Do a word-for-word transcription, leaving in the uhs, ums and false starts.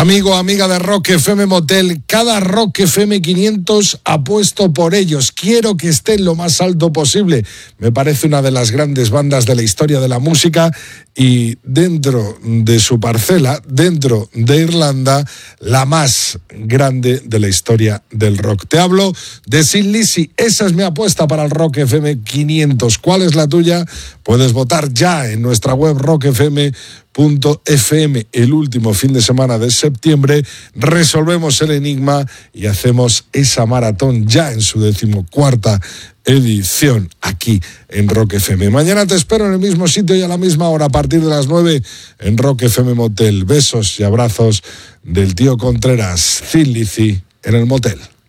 Amigo, amiga de Rock F M Motel, cada Rock F M quinientos apuesto por ellos. Quiero que estén lo más alto posible. Me parece una de las grandes bandas de la historia de la música y dentro de su parcela, dentro de Irlanda, la más grande de la historia del rock. Te hablo de Sin Lizzy. Esa es mi apuesta para el Rock F M quinientos. ¿Cuál es la tuya? Puedes votar ya en nuestra web rock f m punto f m. El último fin de semana de septiembre resolvemos el enigma y hacemos esa maratón ya en su decimocuarta edición aquí en Rock F M. Mañana te espero en el mismo sitio y a la misma hora a partir de las nueve en Rock F M Motel. Besos y abrazos del tío Contreras. Sin Lizzy en el motel.